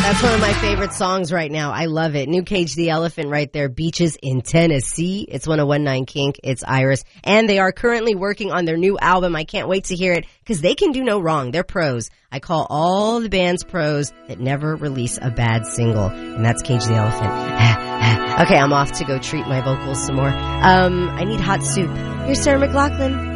That's one of my favorite songs right now. I love it. New Cage the Elephant right there. Beaches in Tennessee. It's 101.9 Kink. It's Iris. And they are currently working on their new album. I can't wait to hear it because they can do no wrong. They're pros. I call all the bands pros that never release a bad single. And that's Cage the Elephant. Okay, I'm off to go treat my vocals some more. I need hot soup. Here's Sarah McLachlan.